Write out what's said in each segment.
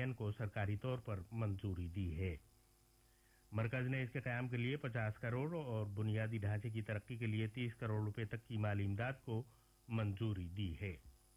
Thailand को सरकारी तौर पर मंजूरी दी है। मरकज ने इसके क़याम के लिए 50 करोड़ और बुनियादी ढांचे की तरक्की के लिए 30 करोड़ रुपए तक की माली इमदाद को मंजूरी दी है।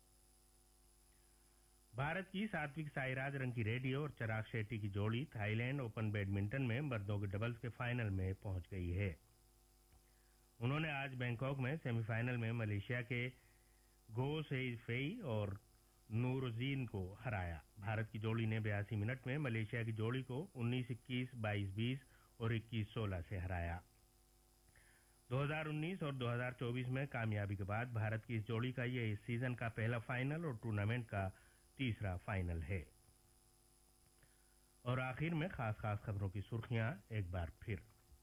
भारत की सात्विक साईराज रंकीरेड्डी और चिराग शेट्टी की जोड़ी थाईलैंड ओपन बैडमिंटन में मर्दों के डबल्स के फाइनल में पहुंच गई है। उन्होंने आज बैंकॉक में सेमीफाइनल में मलेशिया के गो सेई फेई और नूरजीन को हराया। भारत की जोड़ी ने 82 मिनट में मलेशिया की जोड़ी को 19-21, 22-20 और 21-16 से हराया। 2019 और 2024 में कामयाबी के बाद भारत की इस जोड़ी का यह इस सीजन का पहला फाइनल और टूर्नामेंट का तीसरा फाइनल है। और आखिर में खास खबरों की सुर्खियां एक बार फिर।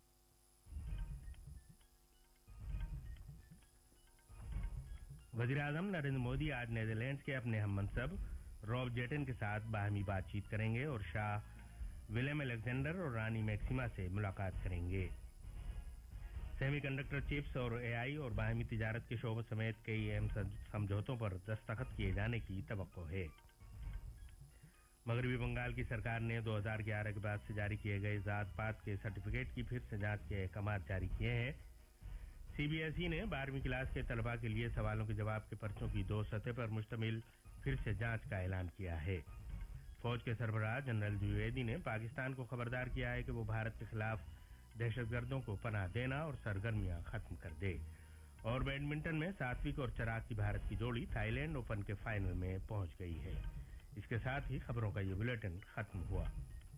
वज़ीर-ए-आज़म नरेंद्र मोदी आज नीदरलैंड्स के अपने हममनसब रॉब जेटन के साथ बाहमी बातचीत करेंगे और शाह विलेम अलेक्जेंडर और रानी मैक्सिमा से मुलाकात करेंगे। सेमीकंडक्टर चिप्स और एआई और बाहमी तिजारत के शोबों समेत कई अहम समझौतों पर दस्तखत किए जाने की तवक्को है। मगरबी बंगाल की सरकार ने 2011 के बाद से जारी किए गए जात-पात के सर्टिफिकेट की फिर से जांच के अहकाम जारी किए हैं। सीबीएसई ने 12वीं क्लास के तलबा के लिए सवालों के जवाब के पर्चों की 2 सतह पर मुश्तमिल फिर से जांच का ऐलान किया है। फौज के सरबराह जनरल द्विवेदी ने पाकिस्तान को खबरदार किया है कि वो भारत के खिलाफ दहशतगर्दों को पनाह देना और सरगर्मियां खत्म कर दे। और बैडमिंटन में सात्विक और चिराग की भारत की जोड़ी थाईलैंड ओपन के फाइनल में पहुंच गई है। इसके साथ ही खबरों का ये बुलेटिन खत्म हुआ।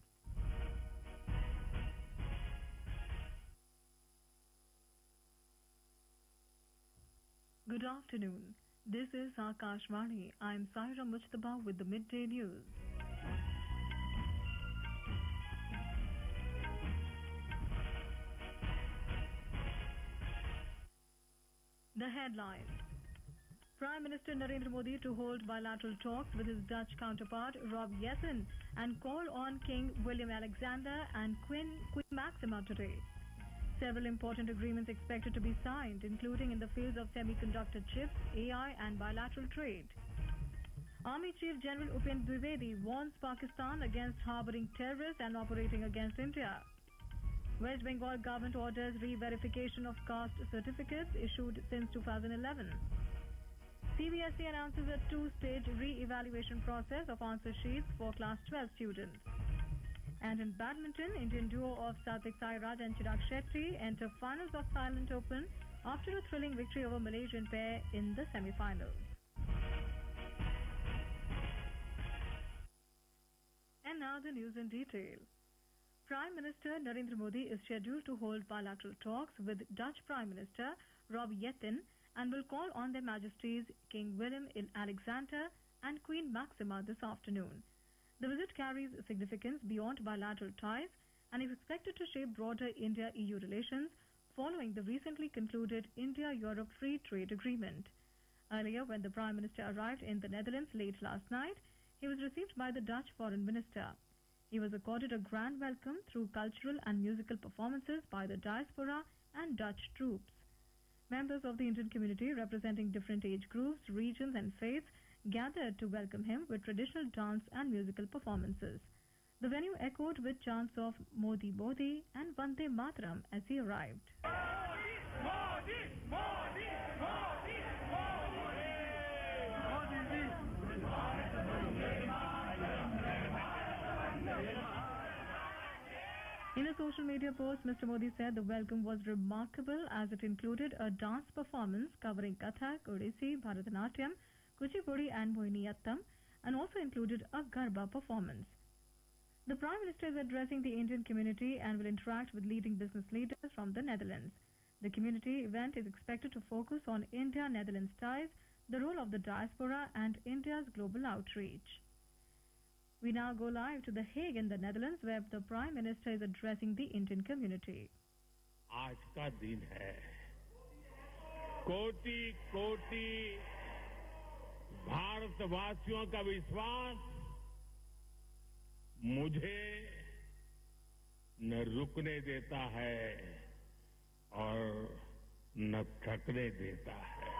Good afternoon. This is Akashvani. I am Saira Mujtaba with the midday news. The headlines. Prime Minister Narendra Modi to hold bilateral talks with his Dutch counterpart Rob Jetten and call on King William Alexander and Queen Maxima today. Several important agreements expected to be signed, including in the fields of semiconductor chips, AI and bilateral trade. Army Chief General Upendra Dwivedi warns Pakistan against harboring terrorists and operating against India. West Bengal government orders re-verification of caste certificates issued since 2011. CBSE announces a 2-stage re-evaluation process of answer sheets for class 12 students. And in badminton, Indian duo of Satvik Sairaj and Chirag Shetty enter finals of Thailand Open after a thrilling victory over Malaysian pair in the semi-finals. And now the news in detail. Prime Minister Narendra Modi is scheduled to hold bilateral talks with Dutch Prime Minister Rob Jetten and will call on their Majesties King Willem Alexander and Queen Maxima this afternoon. The visit carries significance beyond bilateral ties and is expected to shape broader India-EU relations following the recently concluded India-Europe Free Trade Agreement. Earlier, when the Prime Minister arrived in the Netherlands late last night, he was received by the Dutch Foreign Minister. He was accorded a grand welcome through cultural and musical performances by the diaspora and Dutch troops. Members of the Indian community representing different age groups, regions and faiths gathered to welcome him with traditional dance and musical performances. The venue echoed with chants of Modi Modi and Vande Mataram as he arrived. Modi, Modi, Modi, Modi, In a social media post, Mr. Modi said the welcome was remarkable as it included a dance performance covering Kathak, Odissi, Bharatanatyam, Kuchipudi and Mohiniyattam, and also included a Garba performance. The Prime Minister is addressing the Indian community and will interact with leading business leaders from the Netherlands. The community event is expected to focus on India-Netherlands ties, the role of the diaspora and India's global outreach. We now go live to The Hague in the Netherlands where the Prime Minister is addressing the Indian community. आज का दिन है कोटि कोटि भारतवासियों का विश्वास मुझे न रुकने देता है और न थकने देता है।